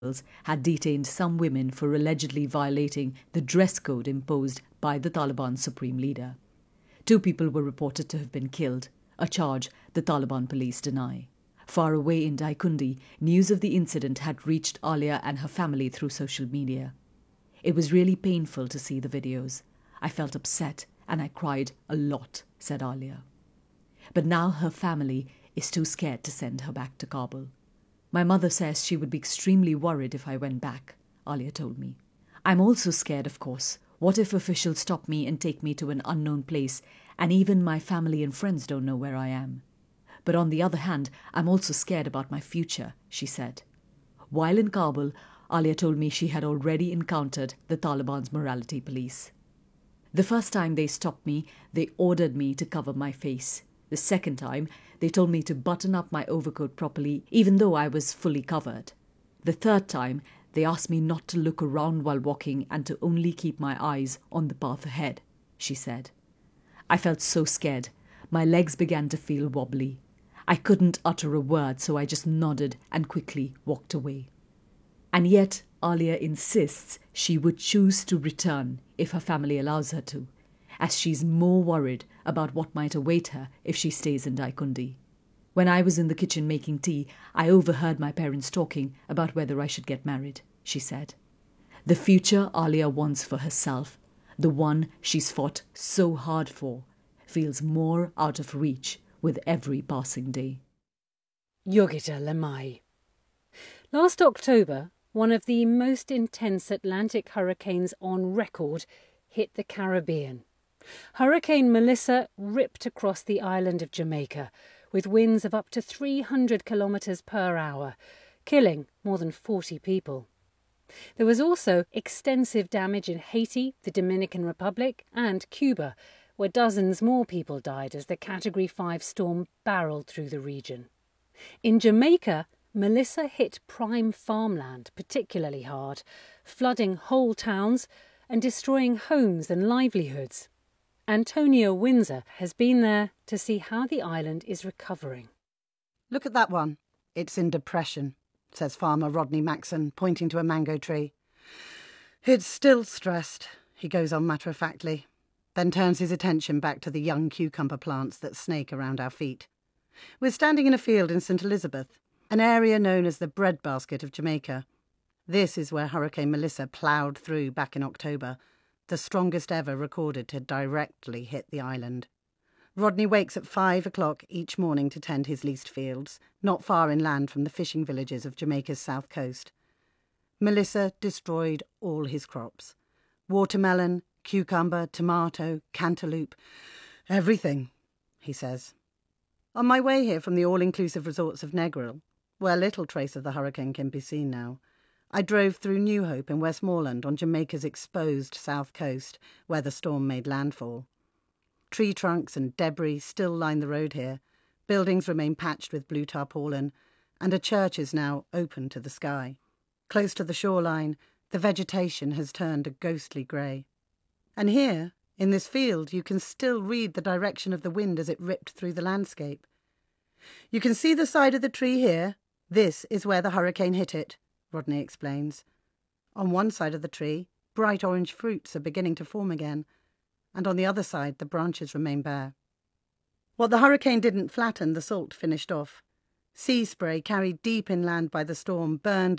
had detained some women for allegedly violating the dress code imposed by the Taliban's supreme leader. 2 people were reported to have been killed, a charge the Taliban police deny. Far away in Daikundi, news of the incident had reached Alia and her family through social media. It was really painful to see the videos. I felt upset and I cried a lot, said Alia. But now her family is too scared to send her back to Kabul. My mother says she would be extremely worried if I went back, Alia told me. I'm also scared, of course. What if officials stop me and take me to an unknown place and even my family and friends don't know where I am? But on the other hand, I'm also scared about my future, she said. While in Kabul, Alia told me she had already encountered the Taliban's morality police. The first time they stopped me, they ordered me to cover my face. The second time, they told me to button up my overcoat properly, even though I was fully covered. The third time, they asked me not to look around while walking and to only keep my eyes on the path ahead, she said. I felt so scared. My legs began to feel wobbly. I couldn't utter a word, so I just nodded and quickly walked away. And yet, Alia insists she would choose to return if her family allows her to, as she's more worried about what might await her if she stays in Daikundi. When I was in the kitchen making tea, I overheard my parents talking about whether I should get married, she said. The future Alia wants for herself, the one she's fought so hard for, feels more out of reach with every passing day. Yogita Lemay. Last October, one of the most intense Atlantic hurricanes on record hit the Caribbean. Hurricane Melissa ripped across the island of Jamaica with winds of up to 300 kilometres per hour, killing more than 40 people. There was also extensive damage in Haiti, the Dominican Republic and Cuba, where dozens more people died as the Category 5 storm barreled through the region. In Jamaica, Melissa hit prime farmland particularly hard, flooding whole towns and destroying homes and livelihoods. Antonio Windsor has been there to see how the island is recovering. Look at that one. It's in depression, says farmer Rodney Maxon, pointing to a mango tree. It's still stressed, he goes on matter-of-factly, then turns his attention back to the young cucumber plants that snake around our feet. We're standing in a field in St Elizabeth, an area known as the breadbasket of Jamaica. This is where Hurricane Melissa ploughed through back in October, the strongest ever recorded to directly hit the island. Rodney wakes at 5 o'clock each morning to tend his leased fields, not far inland from the fishing villages of Jamaica's south coast. Melissa destroyed all his crops. Watermelon, cucumber, tomato, cantaloupe, everything, he says. On my way here from the all-inclusive resorts of Negril, where little trace of the hurricane can be seen now, I drove through New Hope in Westmoreland on Jamaica's exposed south coast, where the storm made landfall. Tree trunks and debris still line the road here, buildings remain patched with blue tarpaulin, and a church is now open to the sky. Close to the shoreline, the vegetation has turned a ghostly grey. And here, in this field, you can still read the direction of the wind as it ripped through the landscape. You can see the side of the tree here. This is where the hurricane hit it, Rodney explains. On one side of the tree, bright orange fruits are beginning to form again, and on the other side the branches remain bare. What the hurricane didn't flatten, the salt finished off. Sea spray carried deep inland by the storm burned